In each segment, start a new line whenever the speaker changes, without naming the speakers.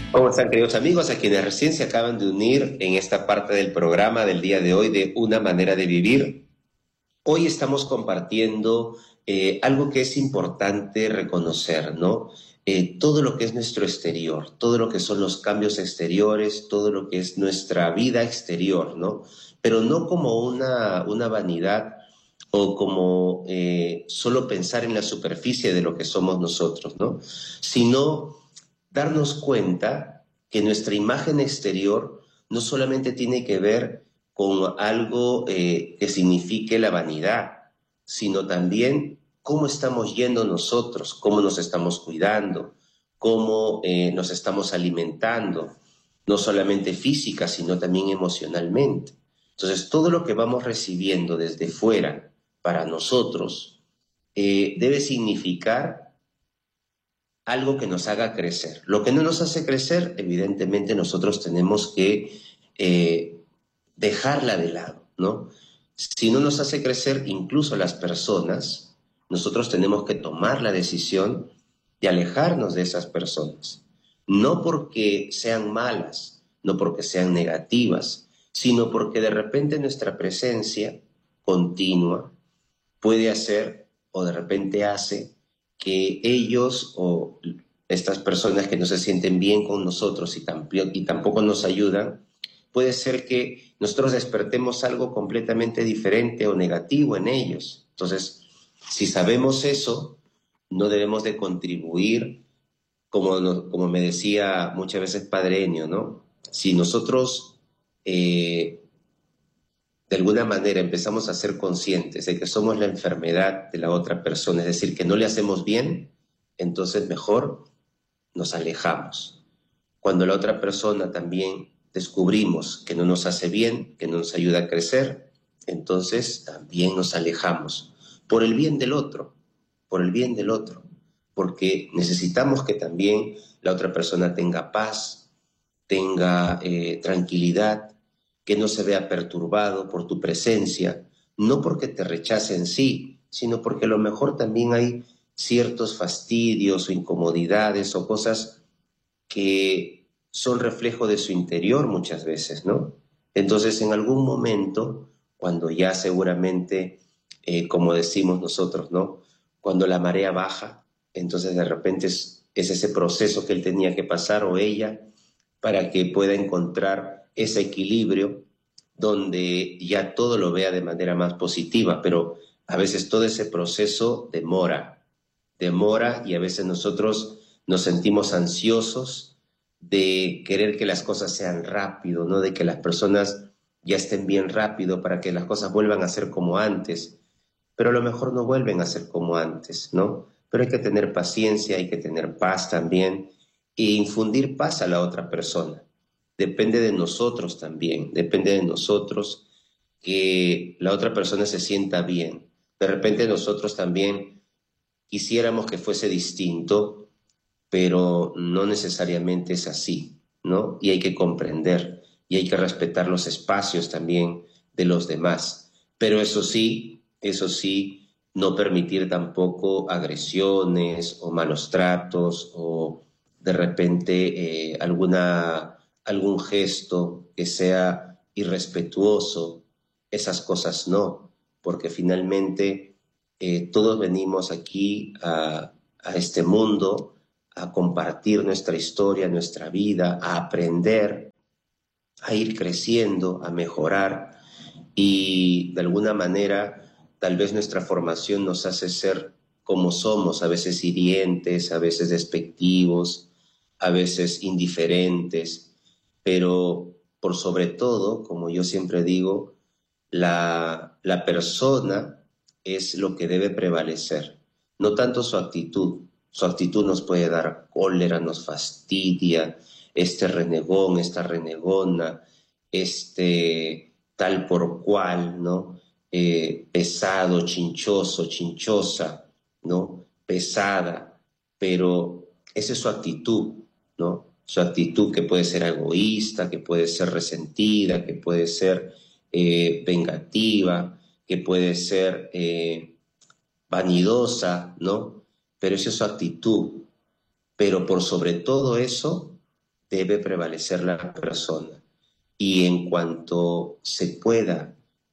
¿Cómo están, queridos amigos? A quienes recién se acaban de unir en esta parte del programa del día de hoy de Una manera de vivir. Hoy estamos compartiendo algo que es importante reconocer, ¿no? Todo lo que es nuestro exterior, todo lo que son los cambios exteriores, todo lo que es nuestra vida exterior, ¿no? Pero no como una vanidad o como solo pensar en la superficie de lo que somos nosotros, ¿no? Sino darnos cuenta que nuestra imagen exterior no solamente tiene que ver con algo que signifique la vanidad, sino también cómo estamos yendo nosotros, cómo nos estamos cuidando, cómo nos estamos alimentando, no solamente física, sino también emocionalmente. Entonces, todo lo que vamos recibiendo desde fuera para nosotros debe significar algo que nos haga crecer. Lo que no nos hace crecer, evidentemente nosotros tenemos que eh, dejarla de lado, ¿no? Si no nos hace crecer incluso las personas, nosotros tenemos que tomar la decisión de alejarnos de esas personas. No porque sean malas, no porque sean negativas, sino porque de repente nuestra presencia continua puede hacer o de repente hace que ellos o estas personas que no se sienten bien con nosotros y tampoco nos ayudan, puede ser que nosotros despertemos algo completamente diferente o negativo en ellos. Entonces, si sabemos eso, no debemos de contribuir, como me decía muchas veces Padre Enio, ¿no? Si nosotros de alguna manera empezamos a ser conscientes de que somos la enfermedad de la otra persona, es decir, que no le hacemos bien, entonces mejor nos alejamos. Cuando la otra persona también descubrimos que no nos hace bien, que no nos ayuda a crecer, entonces también nos alejamos por el bien del otro, por el bien del otro, porque necesitamos que también la otra persona tenga paz, tenga tranquilidad, que no se vea perturbado por tu presencia, no porque te rechace en sí, sino porque a lo mejor también hay ciertos fastidios o incomodidades o cosas que son reflejo de su interior muchas veces, ¿no? Entonces, en algún momento, cuando ya seguramente, como decimos nosotros, ¿no? Cuando la marea baja, entonces de repente es ese proceso que él tenía que pasar o ella para que pueda encontrar ese equilibrio donde ya todo lo vea de manera más positiva, pero a veces todo ese proceso demora y a veces nosotros nos sentimos ansiosos de querer que las cosas sean rápido, ¿no? De que las personas ya estén bien rápido para que las cosas vuelvan a ser como antes, pero a lo mejor no vuelven a ser como antes, ¿no? Pero hay que tener paciencia, hay que tener paz también e infundir paz a la otra persona. Depende de nosotros también, depende de nosotros que la otra persona se sienta bien. De repente nosotros también quisiéramos que fuese distinto, pero no necesariamente es así, ¿no? Y hay que comprender y hay que respetar los espacios también de los demás. Pero eso sí, no permitir tampoco agresiones o malos tratos o de repente algún gesto que sea irrespetuoso, esas cosas no, porque finalmente todos venimos aquí a este mundo a compartir nuestra historia, nuestra vida, a aprender, a ir creciendo, a mejorar y de alguna manera tal vez nuestra formación nos hace ser como somos, a veces hirientes, a veces despectivos, a veces indiferentes, pero por sobre todo, como yo siempre digo, la persona es lo que debe prevalecer, no tanto su actitud. Su actitud nos puede dar cólera, nos fastidia, este renegón, esta renegona, este tal por cual, ¿no? Pesado, chinchoso, chinchosa, ¿no? Pesada, pero esa es su actitud, ¿no? Su actitud que puede ser egoísta, que puede ser resentida, que puede ser vengativa, que puede ser vanidosa, ¿no? Pero esa es su actitud. Pero por sobre todo eso, debe prevalecer la persona. Y en cuanto se pueda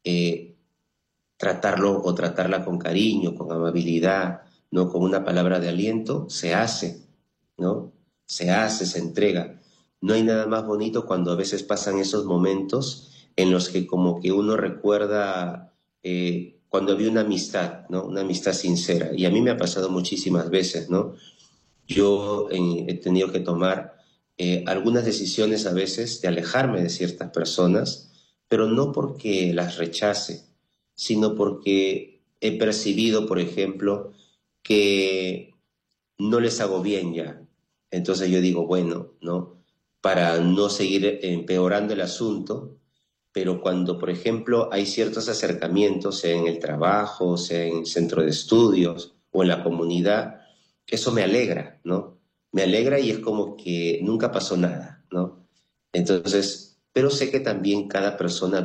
tratarlo o tratarla con cariño, con amabilidad, ¿no? Con una palabra de aliento, se hace, ¿no? Se hace, se entrega. No hay nada más bonito cuando a veces pasan esos momentos en los que como que uno recuerda cuando había una amistad, ¿no? Una amistad sincera. Y a mí me ha pasado muchísimas veces, ¿no? Yo he tenido que tomar algunas decisiones a veces de alejarme de ciertas personas, pero no porque las rechace, sino porque he percibido, por ejemplo, que no les hago bien ya. Entonces yo digo, bueno, ¿no? Para no seguir empeorando el asunto, pero cuando, por ejemplo, hay ciertos acercamientos, sea en el trabajo, sea en el centro de estudios o en la comunidad, eso me alegra, ¿no? Me alegra y es como que nunca pasó nada, ¿no? Entonces, pero sé que también cada persona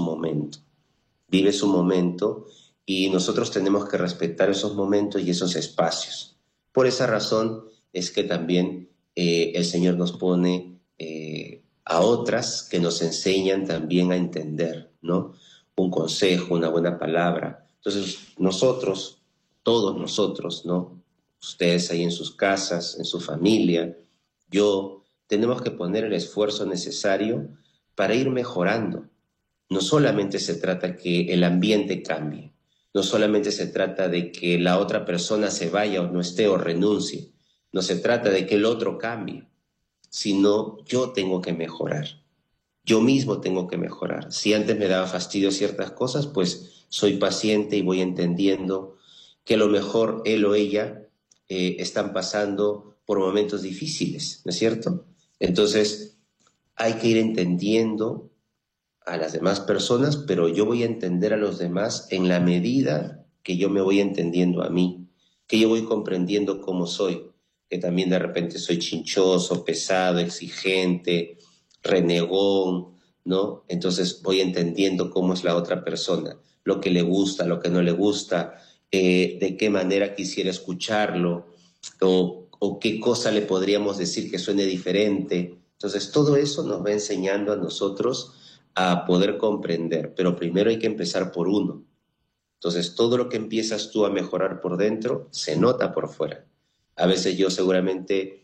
vive su momento y nosotros tenemos que respetar esos momentos y esos espacios. Por esa razón es que también el Señor nos pone a otras que nos enseñan también a entender, ¿no? Un consejo, una buena palabra. Entonces, nosotros, todos nosotros, ¿no? Ustedes ahí en sus casas, en su familia, yo, tenemos que poner el esfuerzo necesario para ir mejorando. No solamente se trata que el ambiente cambie, no solamente se trata de que la otra persona se vaya o no esté o renuncie, no se trata de que el otro cambie, sino yo tengo que mejorar, yo mismo tengo que mejorar. Si antes me daba fastidio ciertas cosas, pues soy paciente y voy entendiendo que a lo mejor él o ella están pasando por momentos difíciles, ¿no es cierto? Entonces hay que ir entendiendo a las demás personas, pero yo voy a entender a los demás en la medida que yo me voy entendiendo a mí, que yo voy comprendiendo cómo soy, que también de repente soy chinchoso, pesado, exigente, renegón, ¿no? Entonces voy entendiendo cómo es la otra persona, lo que le gusta, lo que no le gusta, de qué manera quisiera escucharlo, o qué cosa le podríamos decir que suene diferente. Entonces todo eso nos va enseñando a nosotros a poder comprender, pero primero hay que empezar por uno. Entonces, todo lo que empiezas tú a mejorar por dentro se nota por fuera. A veces yo seguramente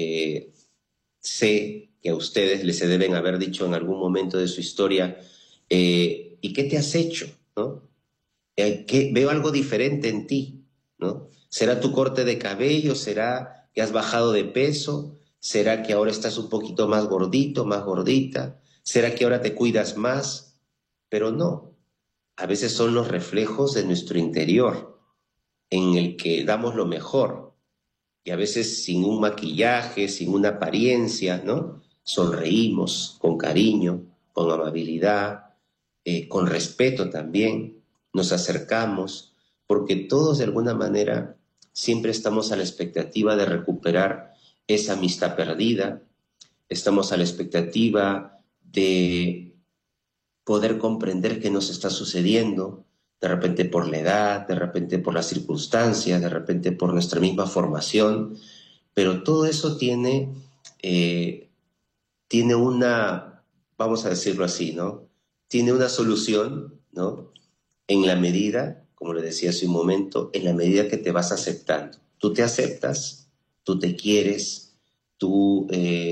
sé que a ustedes les se deben haber dicho en algún momento de su historia, ¿y qué te has hecho? ¿No? Veo algo diferente en ti, ¿no? ¿Será tu corte de cabello? ¿Será que has bajado de peso? ¿Será que ahora estás un poquito más gordito, más gordita? ¿Será que ahora te cuidas más? Pero no, a veces son los reflejos de nuestro interior, en el que damos lo mejor, y a veces sin un maquillaje, sin una apariencia, ¿no? Sonreímos con cariño, con amabilidad, con respeto también, nos acercamos, porque todos de alguna manera siempre estamos a la expectativa de recuperar esa amistad perdida, estamos a la expectativa de poder comprender qué nos está sucediendo, de repente por la edad, de repente por las circunstancias, de repente por nuestra misma formación, pero todo eso eh, tiene una, vamos a decirlo así, ¿no? Tiene una solución, ¿no? En la medida, como le decía hace un momento, en la medida que te vas aceptando. Tú te aceptas, tú te quieres, tú,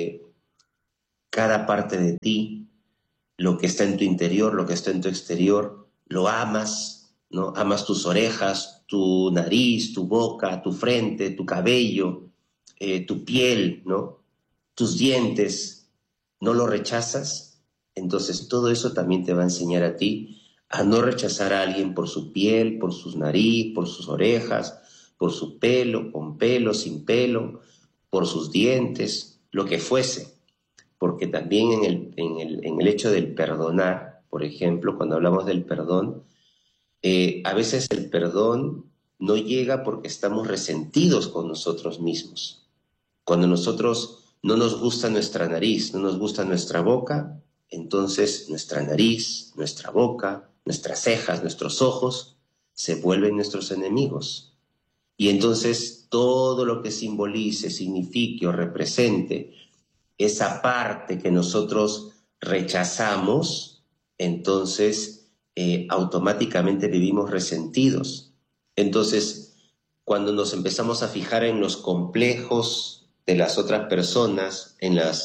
cada parte de ti, lo que está en tu interior, lo que está en tu exterior, lo amas, ¿no? Amas tus orejas, tu nariz, tu boca, tu frente, tu cabello, tu piel, ¿no? Tus dientes, no lo rechazas, entonces todo eso también te va a enseñar a ti a no rechazar a alguien por su piel, por sus nariz, por sus orejas, por su pelo, con pelo, sin pelo, por sus dientes, lo que fuese, porque también en el hecho del perdonar, por ejemplo, cuando hablamos del perdón, a veces el perdón no llega porque estamos resentidos con nosotros mismos. Cuando nosotros no nos gusta nuestra nariz, no nos gusta nuestra boca, entonces nuestra nariz, nuestra boca, nuestras cejas, nuestros ojos se vuelven nuestros enemigos. Y entonces todo lo que simbolice, signifique o represente esa parte que nosotros rechazamos, entonces automáticamente vivimos resentidos. Entonces, cuando nos empezamos a fijar en los complejos de las otras personas,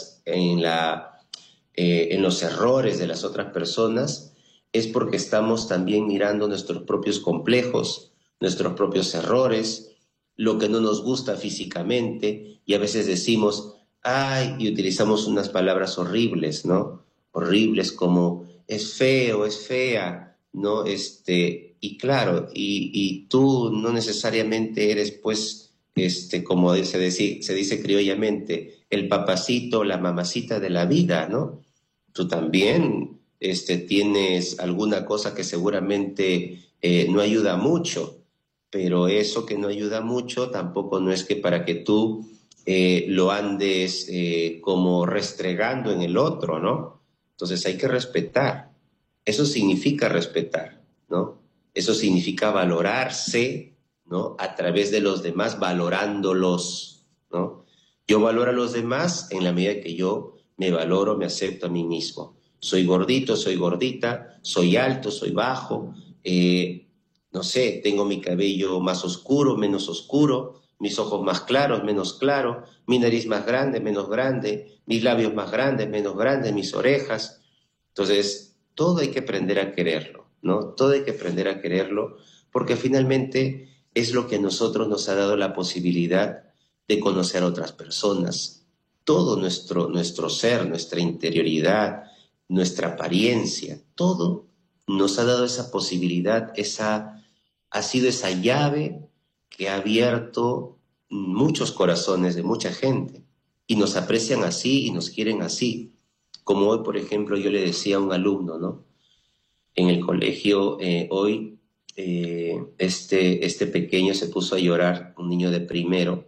en los errores de las otras personas, es porque estamos también mirando nuestros propios complejos, nuestros propios errores, lo que no nos gusta físicamente, y a veces decimos, ay, y utilizamos unas palabras horribles, ¿no? Horribles como es feo, es fea, ¿no? Y claro, y tú no necesariamente eres, pues, como se dice criollamente, el papacito, la mamacita de la vida, ¿no? Tú también tienes alguna cosa que seguramente no ayuda mucho, pero eso que no ayuda mucho tampoco no es que para que tú lo andes como restregando en el otro, ¿no? Entonces hay que respetar. Eso significa respetar, ¿no? Eso significa valorarse, ¿no? A través de los demás, valorándolos, ¿no? Yo valoro a los demás en la medida que yo me valoro, me acepto a mí mismo. Soy gordito, soy gordita, soy alto, soy bajo, no sé, tengo mi cabello más oscuro, menos oscuro, mis ojos más claros, menos claros, mi nariz más grande, menos grande, mis labios más grandes, menos grandes, mis orejas. Entonces, todo hay que aprender a quererlo, ¿no? Todo hay que aprender a quererlo porque finalmente es lo que a nosotros nos ha dado la posibilidad de conocer a otras personas. Todo nuestro ser, nuestra interioridad, nuestra apariencia, todo nos ha dado esa posibilidad, ha sido esa llave que ha abierto muchos corazones de mucha gente y nos aprecian así y nos quieren así. Como hoy, por ejemplo, yo le decía a un alumno, ¿no? En el colegio hoy este pequeño se puso a llorar, un niño de primero,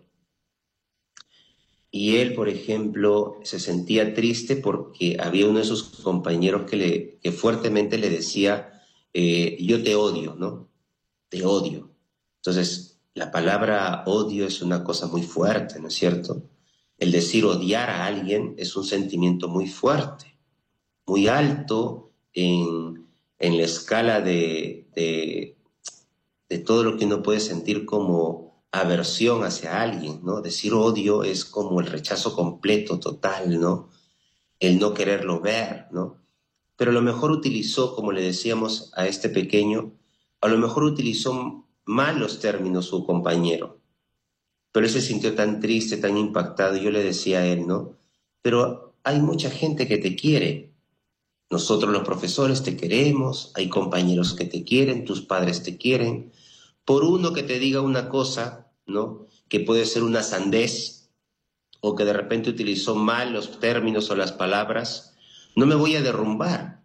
y él, por ejemplo, se sentía triste porque había uno de sus compañeros que fuertemente le decía, yo te odio, ¿no? Te odio. Entonces, la palabra odio es una cosa muy fuerte, ¿no es cierto? El decir odiar a alguien es un sentimiento muy fuerte, muy alto en la escala de todo lo que uno puede sentir como aversión hacia alguien, ¿no? Decir odio es como el rechazo completo, total, ¿no? El no quererlo ver, ¿no? Pero a lo mejor utilizó, como le decíamos a este pequeño, a lo mejor utilizó mal los términos su compañero, pero él se sintió tan triste, tan impactado, y yo le decía a él, ¿no? Pero hay mucha gente que te quiere. Nosotros los profesores te queremos, hay compañeros que te quieren, tus padres te quieren. Por uno que te diga una cosa, ¿no? Que puede ser una sandez o que de repente utilizó mal los términos o las palabras, no me voy a derrumbar.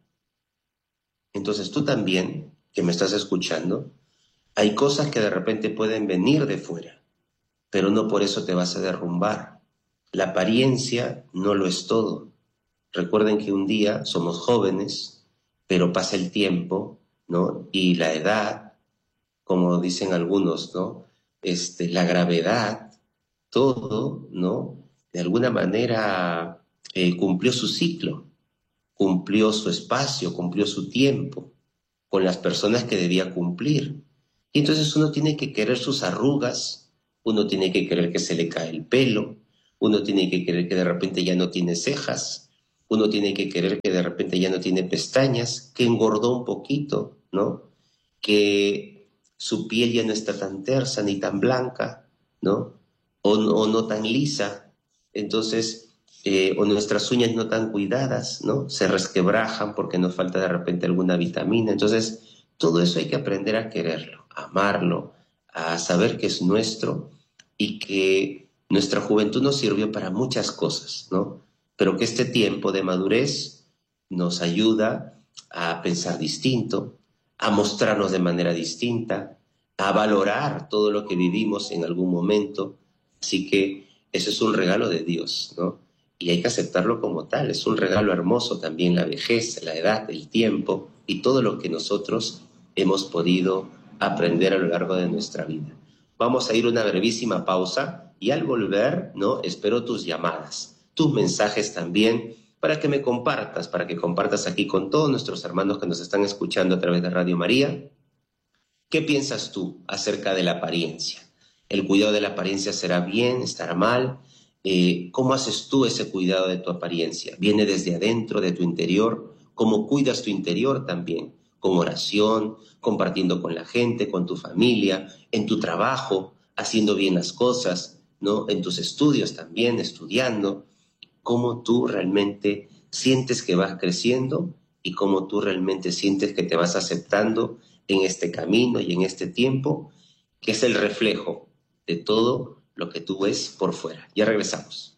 Entonces tú también, que me estás escuchando, hay cosas que de repente pueden venir de fuera, pero no por eso te vas a derrumbar. La apariencia no lo es todo. Recuerden que un día somos jóvenes, pero pasa el tiempo, ¿no? Y la edad, como dicen algunos, ¿no? La gravedad, todo, ¿no? De alguna manera cumplió su ciclo, cumplió su espacio, cumplió su tiempo con las personas que debía cumplir. Y entonces uno tiene que querer sus arrugas, uno tiene que querer que se le cae el pelo, uno tiene que querer que de repente ya no tiene cejas, uno tiene que querer que de repente ya no tiene pestañas, que engordó un poquito, ¿no? Que su piel ya no está tan tersa ni tan blanca, ¿no? O no tan lisa. Entonces, o nuestras uñas no tan cuidadas, ¿no? Se resquebrajan porque nos falta de repente alguna vitamina. Entonces, todo eso hay que aprender a quererlo, a amarlo, a saber que es nuestro y que nuestra juventud nos sirvió para muchas cosas, ¿no? Pero que este tiempo de madurez nos ayuda a pensar distinto, a mostrarnos de manera distinta, a valorar todo lo que vivimos en algún momento. Así que eso es un regalo de Dios, ¿no? Y hay que aceptarlo como tal. Es un regalo hermoso también la vejez, la edad, el tiempo y todo lo que nosotros hemos podido aprender a lo largo de nuestra vida. Vamos a ir a una brevísima pausa y al volver, ¿no? Espero tus llamadas. tus mensajes también, para que me compartas, para que compartas aquí con todos nuestros hermanos que nos están escuchando a través de Radio María. ¿Qué piensas tú acerca de la apariencia? ¿El cuidado de la apariencia será bien, estará mal? ¿Cómo haces tú ese cuidado de tu apariencia? ¿Viene desde adentro, de tu interior? ¿Cómo cuidas tu interior también? Con oración, compartiendo con la gente, con tu familia, en tu trabajo, haciendo bien las cosas, ¿no? En tus estudios también, estudiando. ¿Cómo tú realmente sientes que vas creciendo y cómo tú realmente sientes que te vas aceptando en este camino y en este tiempo, que es el reflejo de todo lo que tú ves por fuera? Ya regresamos.